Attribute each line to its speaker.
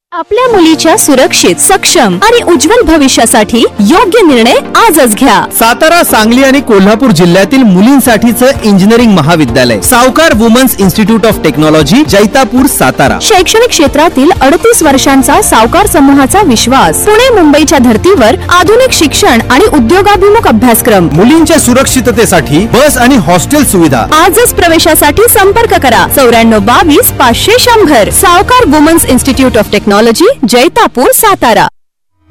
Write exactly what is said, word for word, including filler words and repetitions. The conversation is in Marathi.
Speaker 1: आपल्या मुलीच्या सुरक्षित, सक्षम आणि उज्ज्वल भविष्यासाठी योग्य निर्णय आजच घ्या।
Speaker 2: सातारा, सांगली आणि कोल्हापूर जिल्ह्यातील मुलींसाठीचं इंजिनिअरिंग महाविद्यालय सावकार women's institute of technology, Jaitapur, Satara.
Speaker 1: शैक्षणिक क्षेत्रातील अडतीस वर्षांचा सावकार समूहाचा विश्वास। पुणे मुंबईच्या धर्तीवर आधुनिक शिक्षण आणि उद्योगाभिमुख अभ्यासक्रम।
Speaker 2: मुलींच्या सुरक्षिततेसाठी बस आणि हॉस्टेल सुविधा।
Speaker 1: आजच प्रवेशासाठी संपर्क करा चौऱ्याण्णव बावीस पाचशे शंभर। सावकार women's institute of technology, Jaitapur, Satara.